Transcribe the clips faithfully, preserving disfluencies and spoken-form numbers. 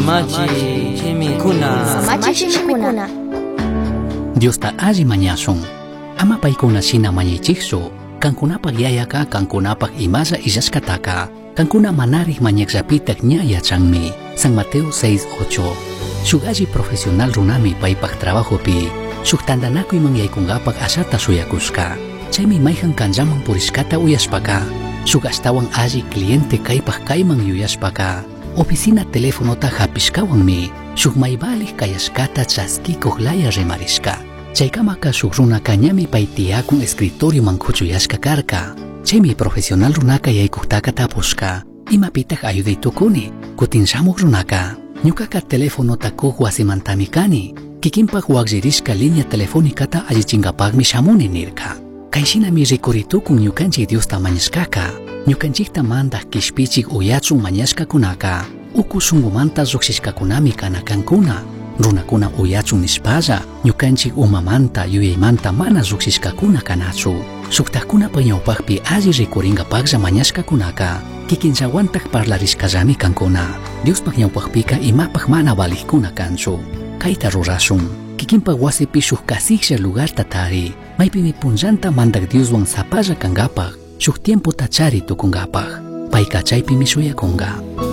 Samachi chimikuna. Samachi chimikuna. Dios ta alli mañasun. Ama paykuna shina mañichiksu. Kankunapaq yayaka kankunapaq imalla illashkataka. Kankuna manarij mañakshapitak ña yachanmi. San Mateo seis ocho. Shuk alli profesional runami paypaq trabajopi. Shuk tandanakuyman yaykungapaq ashata suyakushka. Chaymi mayjan kanllaman purishkata uyashpaka. Shuk ashtawan alli cliente kaypaq kayman yuyashpaka. Oficina telefonota hapishkawanmi. Shuk maybalij kayashkata chaskikuq laya remarishka. Chaykamaka shuk runaka ñami pay tiyakun escritorio man kuchuyashka karka. Chaymi profesional runaka yaykuqtaka tapushka. Imapitaj ayudaytukuni. Kutin shamuq runaka. Ñukaka telefonota kuq wasimantami kani. Kikinpaq waqllirishka línea telefónicata allichinkapaqmi shamuni nirka. Kayshinami rikuritukun ñukanchik Diosta mañashkaka. Ñukanchikta mandaq kishpichik uyachun mañashkakunaka. Uku shunqumanta lluqshishkakunami kana kankuna. Runakuna uyachun nishpalla. Ñukanchik umamanta yuyaymanta mana lluqshishkakuna kanachu. Suktakunapa ñawpaqpi alli rikurinkapaqlla mañashkakunaka. Kikinllawantaj parlarishkallami kankuna. Diospaq ñawpaqpika imapaq mana valijkuna kanchu. Kayta rurashun. Kikinpaq wasipi shuk kasiqlla lugarta tari. Maypimi punllanta mandak Dioswan sapalla kankapaq. Shuk tiempota chari tukunkapaq. Payka chaypimi shuyakunka.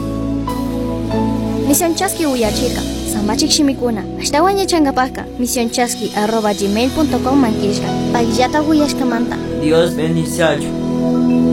Misión Chasqui uyachirka. Samachik shimikuna. Ashtawan yachankapaqka. misión chasqui arroba gmail punto com mankishka. Payllata uyashkamanta. Dios bendice.